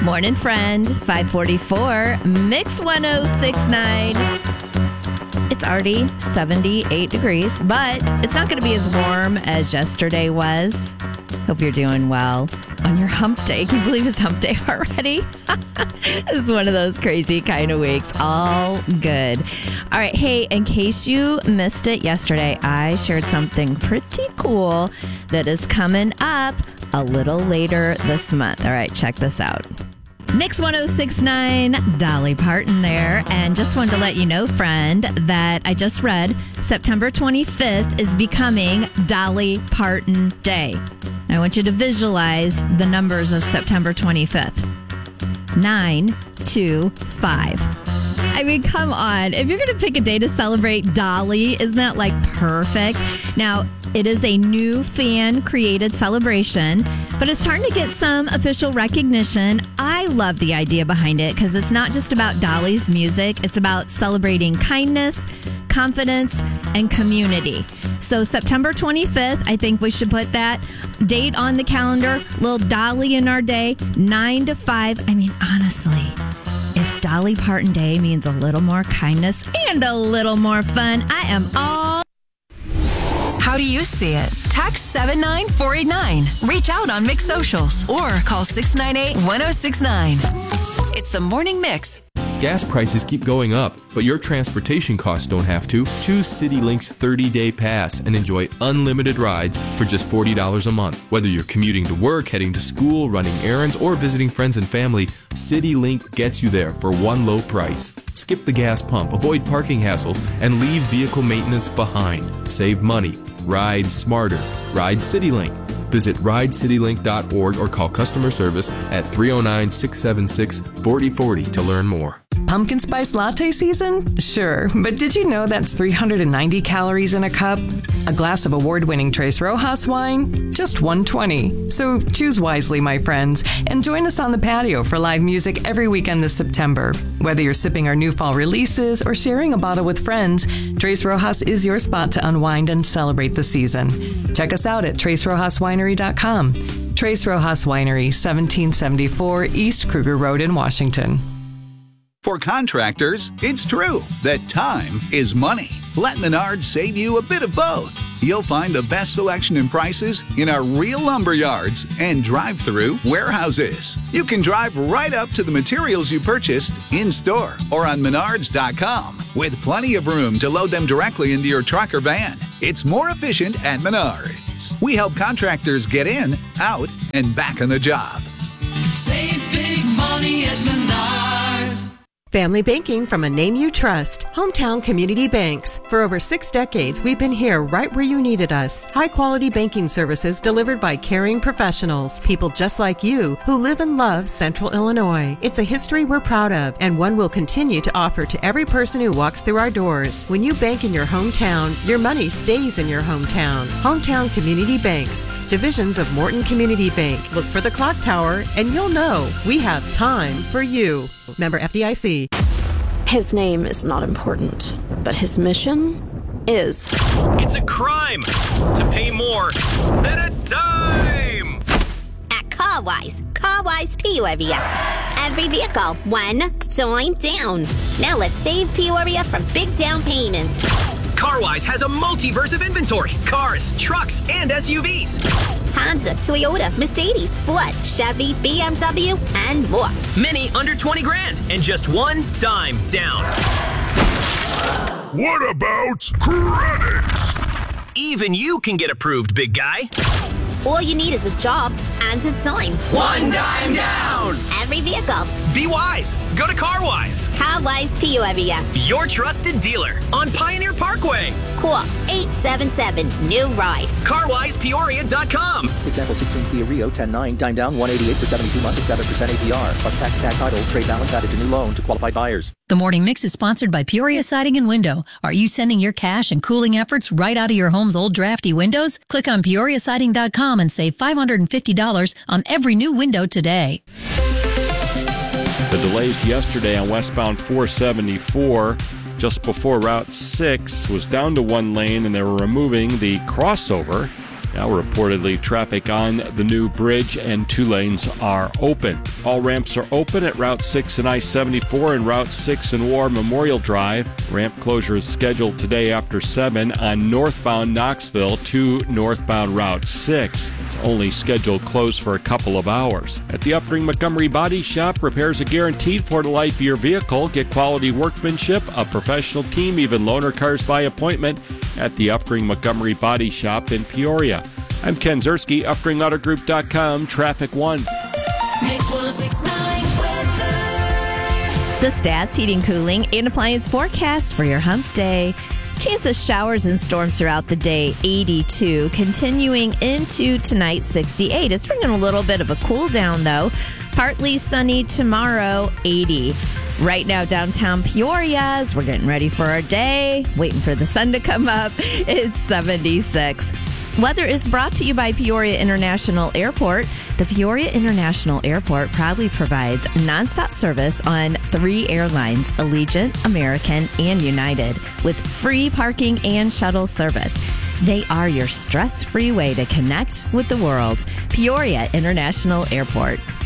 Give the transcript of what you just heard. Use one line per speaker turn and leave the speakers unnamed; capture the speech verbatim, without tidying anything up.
Morning, friend. five forty-four, Mix one oh six point nine. It's already seventy-eight degrees, but it's not going to be as warm as yesterday was. Hope you're doing well on your hump day. Can you believe it's hump day already? This is one of those crazy kind of weeks. All good. All right. Hey, in case you missed it yesterday, I shared something pretty cool that is coming up a little later this month. All right. Check this out. Mix one oh six point nine, Dolly Parton there. And just wanted to let you know, friend, that I just read September twenty-fifth is becoming Dolly Parton Day. I want you to visualize the numbers of September twenty-fifth. nine, two, five. I mean, come on. If you're going to pick a day to celebrate Dolly, isn't that like perfect? Now, it is a new fan-created celebration, but it's starting to get some official recognition. I love the idea behind it because it's not just about Dolly's music. It's about celebrating kindness, confidence, and community. So September twenty-fifth, I think we should put that date on the calendar. Little Dolly in our day, nine to five. I mean, honestly, if Dolly Parton Day means a little more kindness and a little more fun, I am all...
How do you see it? Text seven nine four eight nine. Reach out on Mix Socials or call six nine eight, one oh six nine. It's the Morning Mix.
Gas prices keep going up, but your transportation costs don't have to. Choose CityLink's thirty-day pass and enjoy unlimited rides for just forty dollars a month. Whether you're commuting to work, heading to school, running errands, or visiting friends and family, CityLink gets you there for one low price. Skip the gas pump, avoid parking hassles, and leave vehicle maintenance behind. Save money. Ride smarter. Ride CityLink. Visit ride city link dot org or call customer service at three oh nine, six seven six, four oh four oh to learn more.
Pumpkin spice latte season? Sure, but did you know that's three hundred ninety calories in a cup? A glass of award-winning Tres Rojas wine? Just one hundred twenty. So choose wisely, my friends, and join us on the patio for live music every weekend this September. Whether you're sipping our new fall releases or sharing a bottle with friends, Tres Rojas is your spot to unwind and celebrate the season. Check us out at tres rojas winery dot com. Tres Rojas Winery, seventeen seventy-four East Kruger Road in Washington.
For contractors, it's true that time is money. Let Menards save you a bit of both. You'll find the best selection and prices in our real lumber yards and drive-through warehouses. You can drive right up to the materials you purchased in-store or on menards dot com with plenty of room to load them directly into your truck or van. It's more efficient at Menards. We help contractors get in, out, and back on the job.
Save big money at Menards.
Family banking from a name you trust. Hometown Community Banks. For over six decades, we've been here right where you needed us. High-quality banking services delivered by caring professionals. People just like you who live and love Central Illinois. It's a history we're proud of and one we'll continue to offer to every person who walks through our doors. When you bank in your hometown, your money stays in your hometown. Hometown Community Banks. Divisions of Morton Community Bank. Look for the clock tower and you'll know we have time for you. Member F D I C.
His name is not important, but his mission is.
It's a crime to pay more than a dime.
At CarWise, CarWise Peoria. Every vehicle, one dime down. Now let's save Peoria from big down payments.
CarWise has a multiverse of inventory. Cars, trucks, and S U Vs.
Honda, Toyota, Mercedes, Ford, Chevy, B M W, and more.
Many under twenty grand and just one dime down.
What about credit?
Even you can get approved, big guy.
All you need is a job and a dime.
One dime down.
Every vehicle.
Be wise. Go to CarWise.
CarWise Peoria.
Your trusted dealer on Pioneer Parkway.
Call eight seven seven, new ride.
car wise peoria dot com.
Example sixteen Kia Rio ten nine, dime down one eighty-eight for seventy-two months at seven percent A P R. Plus tax, tag title, trade balance added to new loan to qualified buyers.
The Morning Mix is sponsored by Peoria Siding and Window. Are you sending your cash and cooling efforts right out of your home's old drafty windows? Click on peoria siding dot com and save five hundred fifty dollars on every new window today.
The delays yesterday on westbound four seventy-four just before Route six was down to one lane, and they were removing the crossover Now reportedly traffic on the new bridge and two lanes are open. All ramps are open at Route six and I seventy-four and Route six and War Memorial Drive. Ramp closure is scheduled today after seven on northbound Knoxville to northbound Route six. It's only scheduled closed for a couple of hours. At the Uffring Montgomery Body Shop, repairs are guaranteed for the life of your vehicle. Get quality workmanship, a professional team, even loaner cars by appointment at the Uffring Montgomery Body Shop in Peoria. I'm Ken Zerski, Uffring Auto Group dot com, Traffic One.
Mix one oh six point nine weather.
The Stats Heating, Cooling, and Appliance forecast for your hump day. Chance of showers and storms throughout the day, eighty-two. Continuing into tonight, sixty-eight. It's bringing a little bit of a cool down, though. Partly sunny tomorrow, eighty. Right now, downtown Peoria, as we're getting ready for our day, waiting for the sun to come up, it's seventy-six. Weather is brought to you by Peoria International Airport. The Peoria International Airport proudly provides nonstop service on three airlines, Allegiant, American, and United, with free parking and shuttle service. They are your stress-free way to connect with the world. Peoria International Airport.